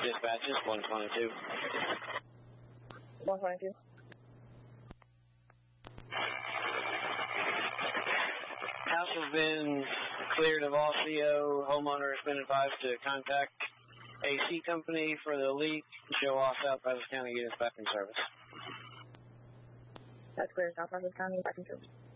dispatches, 122. 122. House has been cleared of all CO. Homeowner has been advised to contact AC Company for the leak. Show all South Brazos County units back in service. That's clear. South Brazos County back in service.